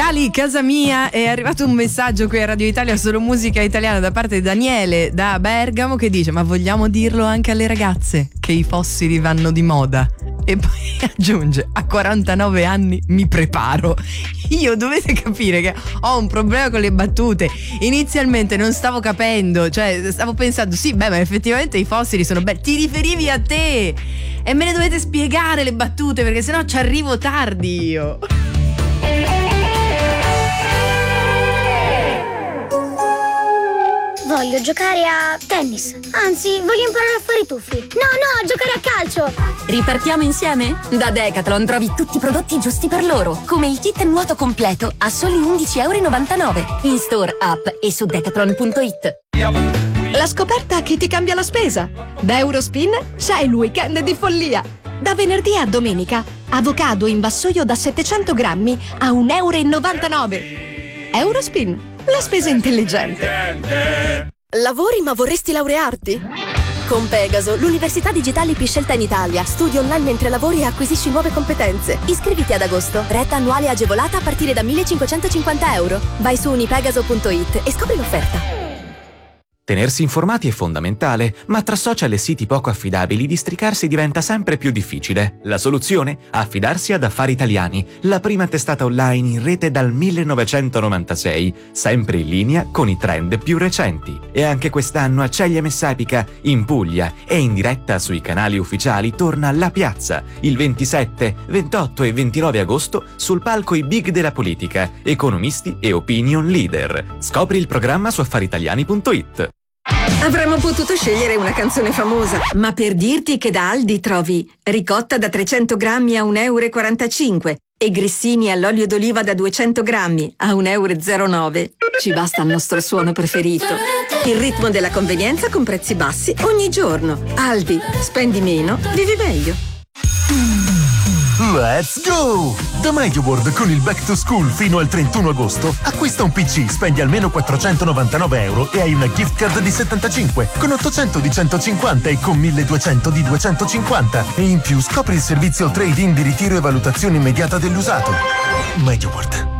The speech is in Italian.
Gali, casa mia, è arrivato un messaggio qui a Radio Italia Solo Musica Italiana da parte di Daniele da Bergamo che dice: ma vogliamo dirlo anche alle ragazze che i fossili vanno di moda? E poi aggiunge: a 49 anni mi preparo. Io dovete capire che ho un problema con le battute. Inizialmente non stavo capendo, cioè stavo pensando sì, beh, ma effettivamente i fossili sono belli. Ti riferivi a te e me ne dovete spiegare le battute, perché sennò ci arrivo tardi io. Voglio giocare a tennis. Anzi, voglio imparare a fare i tuffi. No, giocare a calcio. Ripartiamo insieme? Da Decathlon trovi tutti i prodotti giusti per loro, come il kit nuoto completo a soli €11,99. In store, app e su decathlon.it. La scoperta che ti cambia la spesa. Da Eurospin c'è il weekend di follia. Da venerdì a domenica, avocado in vassoio da 700 grammi a €1,99. Eurospin, la spesa intelligente. Lavori ma vorresti laurearti? Con Pegaso, l'università digitale più scelta in Italia. Studi online mentre lavori e acquisisci nuove competenze. Iscriviti ad agosto. Retta annuale agevolata a partire da €1.550. Vai su unipegaso.it e scopri l'offerta. Tenersi informati è fondamentale, ma tra social e siti poco affidabili districarsi diventa sempre più difficile. La soluzione? Affidarsi ad Affari Italiani, la prima testata online in rete dal 1996, sempre in linea con i trend più recenti. E anche quest'anno a Ceglie Messapica, in Puglia, e in diretta sui canali ufficiali torna La Piazza, il 27, 28 e 29 agosto sul palco i big della politica, economisti e opinion leader. Scopri il programma su affaritaliani.it. Avremmo potuto scegliere una canzone famosa, ma per dirti che da Aldi trovi ricotta da 300 grammi a €1,45 e grissini all'olio d'oliva da 200 grammi a €1,09, ci basta il nostro suono preferito. Il ritmo della convenienza con prezzi bassi ogni giorno. Aldi, spendi meno, vivi meglio. Let's go! Da MediaWorld con il Back to School fino al 31 agosto acquista un PC, spendi almeno €499 e hai una gift card di 75 con 800 di 150 e con 1200 di 250 e in più scopri il servizio trade-in di ritiro e valutazione immediata dell'usato. MediaWorld.